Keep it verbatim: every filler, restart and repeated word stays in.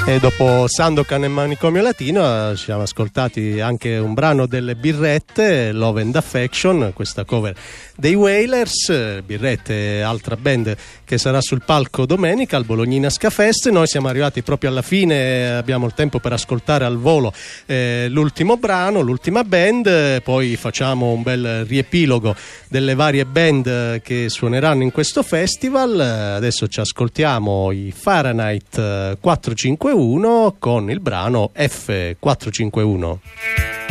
E dopo Sandokan e Manicomio Latino ci siamo ascoltati anche un brano delle Birrette, Love and Affection, questa cover dei Wailers. Birrette, altra band che sarà sul palco domenica al Bolognina Ska Fest. Noi siamo arrivati proprio alla fine, abbiamo il tempo per ascoltare al volo eh, l'ultimo brano, l'ultima band, poi facciamo un bel riepilogo delle varie band che suoneranno in questo festival. Adesso ci ascoltiamo i Fahrenheit quattrocentocinquantuno con il brano F quattrocentocinquantuno.